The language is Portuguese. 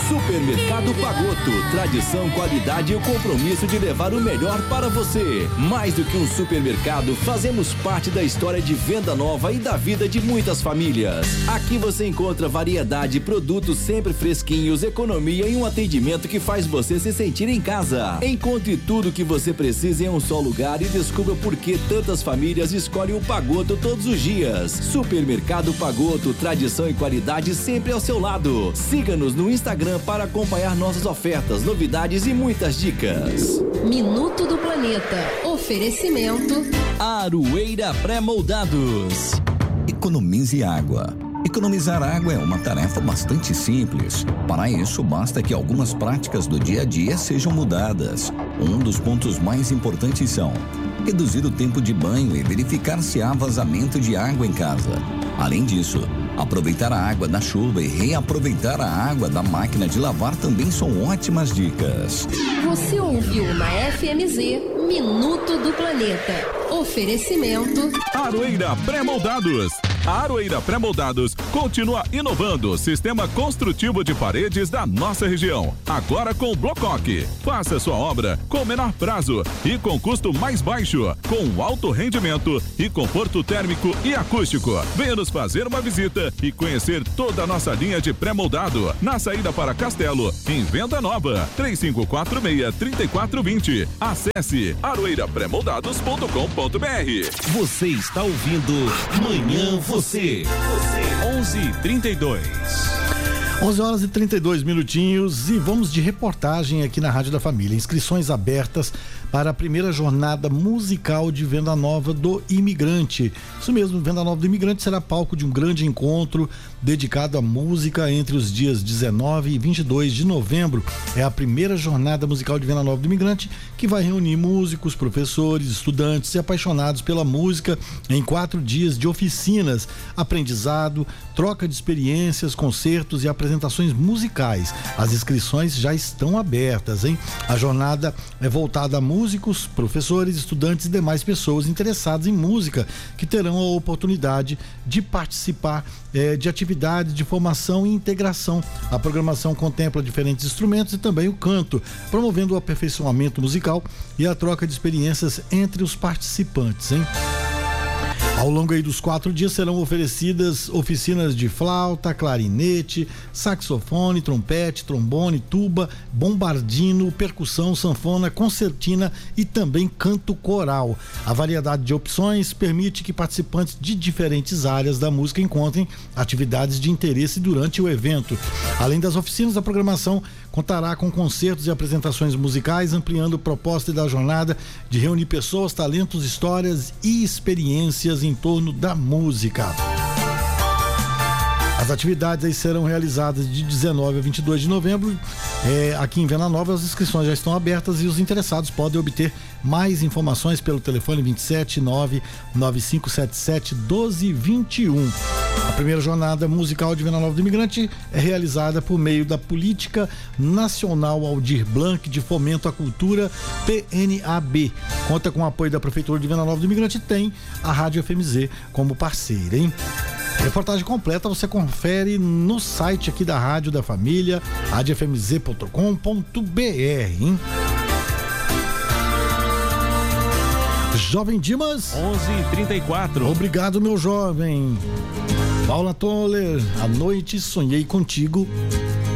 Supermercado Pagotto, tradição, qualidade e o compromisso de levar o melhor para você. Mais do que um supermercado, fazemos parte da história de venda nova e da vida de muitas famílias. Aqui você encontra variedade, produtos sempre fresquinhos, economia e um atendimento que faz você se sentir em casa. Encontre tudo o que você precisa em um só lugar e descubra por que tantas famílias escolhem o Pagotto todos os dias. Supermercado Pagotto, tradição e qualidade sempre ao seu lado. Siga-nos no Instagram para acompanhar nossas ofertas, novidades e muitas dicas. Minuto do Planeta. Oferecimento Aroeira Pré-Moldados. Economize água. Economizar água é uma tarefa bastante simples. Para isso, basta que algumas práticas do dia a dia sejam mudadas. Um dos pontos mais importantes são reduzir o tempo de banho e verificar se há vazamento de água em casa. Além disso, aproveitar a água da chuva e reaproveitar a água da máquina de lavar também são ótimas dicas. Você ouviu na FMZ Minuto do Planeta. Oferecimento Aroeira Pré-Moldados. A Aroeira Pré-Moldados continua inovando o sistema construtivo de paredes da nossa região. Agora com o Blocoque. Faça sua obra com menor prazo e com custo mais baixo, com alto rendimento e conforto térmico e acústico. Venha nos fazer uma visita e conhecer toda a nossa linha de pré-moldado na saída para Castelo, em Venda Nova, 3546-3420. Acesse aroeirapremoldados.com.br. Você está ouvindo Manhã Você. 11h32. 11h32 e vamos de reportagem aqui na Rádio da Família. Inscrições abertas para a primeira jornada musical de Venda Nova do Imigrante. Isso mesmo, Venda Nova do Imigrante será palco de um grande encontro dedicado à música entre os dias 19 e 22 de novembro. É a primeira jornada musical de Venda Nova do Imigrante, que vai reunir músicos, professores, estudantes e apaixonados pela música em 4 dias de oficinas, aprendizado, troca de experiências, concertos e apresentações musicais. As inscrições já estão abertas, hein? A jornada é voltada a músicos, professores, estudantes e demais pessoas interessadas em música, que terão a oportunidade de participar de atividades de formação e integração. A programação contempla diferentes instrumentos e também o canto, promovendo o aperfeiçoamento musical e a troca de experiências entre os participantes, hein? Ao longo aí dos 4 dias serão oferecidas oficinas de flauta, clarinete, saxofone, trompete, trombone, tuba, bombardino, percussão, sanfona, concertina e também canto coral. A variedade de opções permite que participantes de diferentes áreas da música encontrem atividades de interesse durante o evento. Além das oficinas, a programação contará com concertos e apresentações musicais, ampliando a proposta da jornada de reunir pessoas, talentos, histórias e experiências em torno da música. As atividades aí serão realizadas de 19 a 22 de novembro aqui em Venda Nova. As inscrições já estão abertas e os interessados podem obter mais informações pelo telefone 27 99577 1221. A primeira jornada musical de Venda Nova do Imigrante é realizada por meio da Política Nacional Aldir Blanc de Fomento à Cultura, PNAB. Conta com o apoio da Prefeitura de Venda Nova do Imigrante e tem a Rádio FMZ como parceira, hein? Reportagem completa você confere no site aqui da Rádio da Família, radiofmz.com.br, hein? Jovem Dimas. 11h34. Obrigado, meu jovem. Paula Toller, à noite sonhei contigo.